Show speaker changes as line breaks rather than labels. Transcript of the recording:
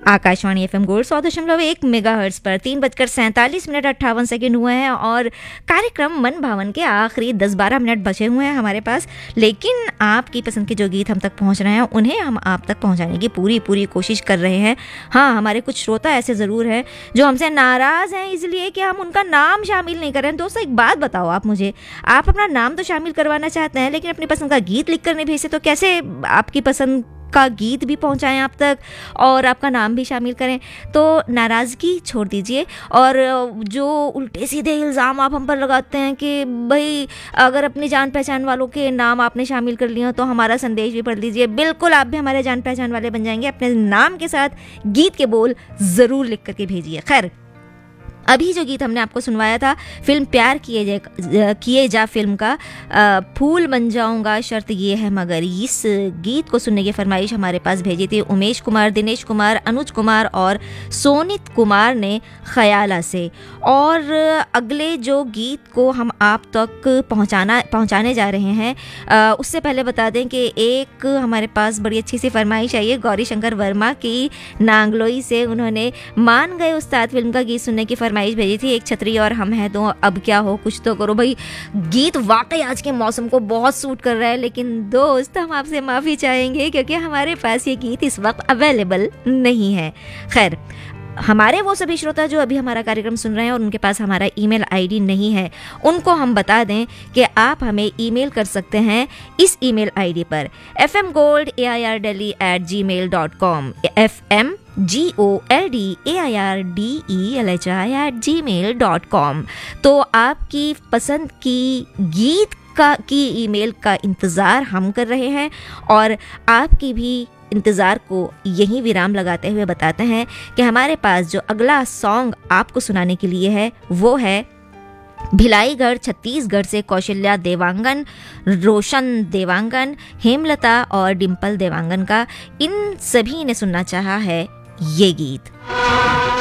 Akashvani FM gold 100.1 megahertz पर 3:47 हुए हैं और कार्यक्रम मन भावन के आखिरी 10-12 मिनट बचे हुए हैं हमारे पास। लेकिन आपकी पसंद के जो गीत हम तक पहुंच रहे हैं उन्हें हम आप तक पहुंचाने की पूरी कोशिश कर रहे हैं। हाँ, हमारे कुछ श्रोता ऐसे ज़रूर हैं जो हमसे नाराज़ हैं इसलिए कि हम उनका नाम शामिल नहीं कर रहे हैं। दोस्तों, एक बात बताओ आप मुझे, आप अपना नाम तो शामिल करवाना चाहते हैं लेकिन अपनी पसंद का गीत लिख कर नहीं भेजते, तो कैसे आपकी पसंद का गीत भी पहुंचाएं आप तक और आपका नाम भी शामिल करें? तो नाराज़गी छोड़ दीजिए और जो उल्टे सीधे इल्ज़ाम आप हम पर लगाते हैं कि भाई अगर अपनी जान पहचान वालों के नाम आपने शामिल कर लिया तो हमारा संदेश भी पढ़ लीजिए। बिल्कुल, आप भी हमारे जान पहचान वाले बन जाएंगे। अपने नाम के साथ गीत के बोल ज़रूर लिख करके भेजिए। खैर, अभी जो गीत हमने आपको सुनवाया था फिल्म प्यार किए जा फिल्म का फूल बन जाऊंगा शर्त ये है मगर, इस गीत को सुनने की फरमाइश हमारे पास भेजी थी उमेश कुमार, दिनेश कुमार, अनुज कुमार और सोनित कुमार ने ख्याला से। और अगले जो गीत को हम आप तक पहुंचाने जा रहे हैं उससे पहले बता दें कि एक हमारे पास बड़ी अच्छी सी फरमाइश आई है गौरी शंकर वर्मा की नांगलोई से। उन्होंने मान गए उस्ताद फिल्म का गीत सुनने की फरमाइश भेजी थी। एक छतरी और हम हैं तो अब क्या हो, कुछ तो करो भाई। गीत वाकई आज के मौसम को बहुत सूट कर रहा है, लेकिन दोस्त हम आपसे माफ़ी चाहेंगे क्योंकि हमारे पास ये गीत इस वक्त अवेलेबल नहीं है। खैर, हमारे वो सभी श्रोता जो अभी हमारा कार्यक्रम सुन रहे हैं और उनके पास हमारा ईमेल आईडी नहीं है, उनको हम बता दें कि आप हमें ईमेल कर सकते हैं इस ईमेल आईडी पर fmgoldAIRdelhi@gmail.com fmgoldAIRDELHI@gmail.com। तो आपकी पसंद की गीत की ईमेल का इंतज़ार हम कर रहे हैं और आपकी भी इंतज़ार को यही विराम लगाते हुए बताते हैं कि हमारे पास जो अगला सॉन्ग आपको सुनाने के लिए है वो है भिलाईगढ़ छत्तीसगढ़ से कौशल्या देवांगन, रोशन देवांगन, हेमलता और डिम्पल देवांगन का। इन सभी ने सुनना चाहा है ये गीत।